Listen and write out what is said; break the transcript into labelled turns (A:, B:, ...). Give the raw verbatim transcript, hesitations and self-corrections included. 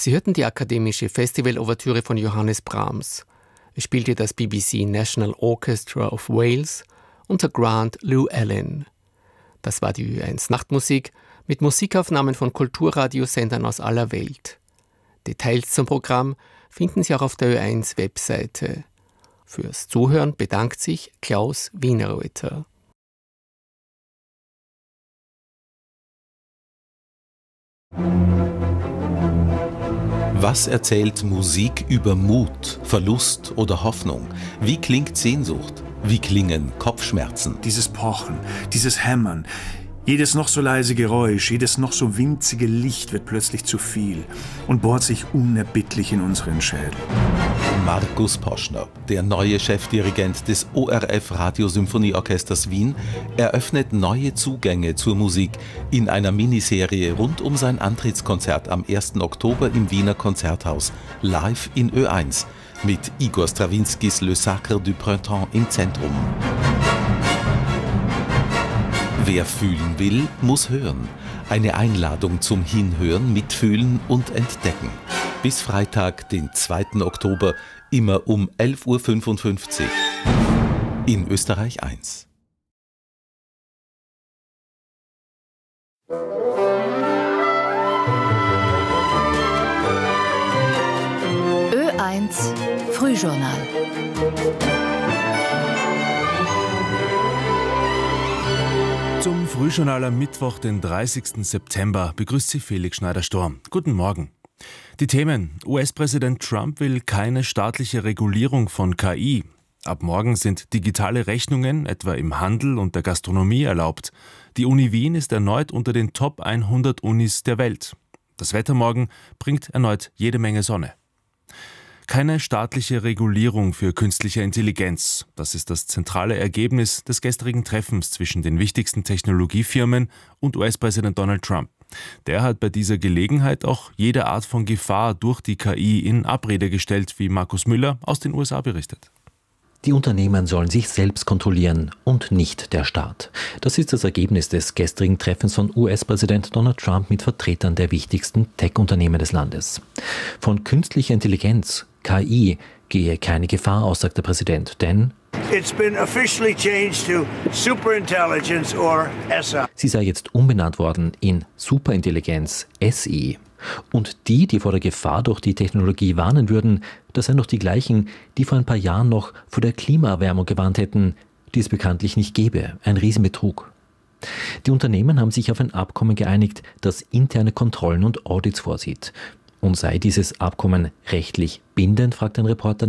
A: Sie hörten die akademische Festival-Ouvertüre von Johannes Brahms. Es spielte das B B C National Orchestra of Wales unter Grant Llewellyn. Das war die Ö eins Nachtmusik mit Musikaufnahmen von Kulturradiosendern aus aller Welt. Details zum Programm finden Sie auch auf der Ö eins Webseite. Fürs Zuhören bedankt sich Klaus Wienerreuter.
B: Was erzählt Musik über Mut, Verlust oder Hoffnung? Wie klingt Sehnsucht? Wie klingen Kopfschmerzen?
C: Dieses Pochen, dieses Hämmern, jedes noch so leise Geräusch, jedes noch so winzige Licht wird plötzlich zu viel und bohrt sich unerbittlich in unseren Schädel.
B: Markus Poschner, der neue Chefdirigent des O R F Radiosymphonieorchesters Wien, eröffnet neue Zugänge zur Musik in einer Miniserie rund um sein Antrittskonzert am ersten Oktober im Wiener Konzerthaus, live in Ö eins, mit Igor Strawinskys Le Sacre du Printemps im Zentrum. Wer fühlen will, muss hören. Eine Einladung zum Hinhören, Mitfühlen und Entdecken. Bis Freitag, den zweiten Oktober, immer um elf Uhr fünfundfünfzig. In Österreich eins.
D: Ö eins Frühjournal.
E: Zum Frühjournal am Mittwoch, den dreißigsten September, begrüßt Sie Felix Schneider-Storm. Guten Morgen. Die Themen: U S-Präsident Trump will keine staatliche Regulierung von K I. Ab morgen sind digitale Rechnungen, etwa im Handel und der Gastronomie, erlaubt. Die Uni Wien ist erneut unter den Top hundert Unis der Welt. Das Wetter morgen bringt erneut jede Menge Sonne. Keine staatliche Regulierung für künstliche Intelligenz. Das ist das zentrale Ergebnis des gestrigen Treffens zwischen den wichtigsten Technologiefirmen und U S-Präsident Donald Trump. Der hat bei dieser Gelegenheit auch jede Art von Gefahr durch die K I in Abrede gestellt, wie Markus Müller aus den U S A berichtet.
F: Die Unternehmen sollen sich selbst kontrollieren und nicht der Staat. Das ist das Ergebnis des gestrigen Treffens von U S-Präsident Donald Trump mit Vertretern der wichtigsten Tech-Unternehmen des Landes. Von künstlicher Intelligenz, K I, gehe keine Gefahr aus, sagt der Präsident, denn
G: It's been officially changed to Superintelligence or S I.
F: Sie sei jetzt umbenannt worden in Superintelligenz, S I. Und die, die vor der Gefahr durch die Technologie warnen würden, das seien doch die gleichen, die vor ein paar Jahren noch vor der Klimaerwärmung gewarnt hätten, die es bekanntlich nicht gäbe. Ein Riesenbetrug. Die Unternehmen haben sich auf ein Abkommen geeinigt, das interne Kontrollen und Audits vorsieht. Und sei dieses Abkommen rechtlich bindend, fragt ein Reporter